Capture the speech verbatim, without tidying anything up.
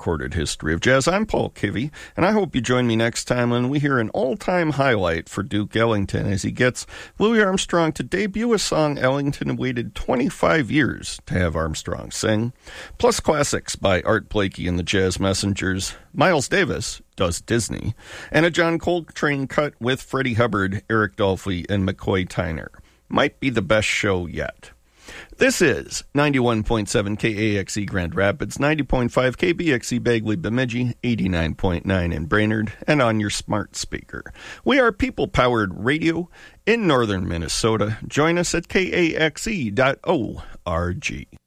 recorded history of jazz. I'm Paul Kivy, and I hope you join me next time when we hear an all-time highlight for Duke Ellington as he gets Louis Armstrong to debut a song Ellington waited twenty-five years to have Armstrong sing, plus classics by Art Blakey and the Jazz Messengers, Miles Davis does Disney, and a John Coltrane cut with Freddie Hubbard, Eric Dolphy, and McCoy Tyner. Might be the best show yet. This is ninety-one point seven K A X E Grand Rapids, ninety point five K B X E Bagley Bemidji, eighty-nine point nine in Brainerd, and on your smart speaker. We are people-powered radio in northern Minnesota. Join us at K A X E dot org.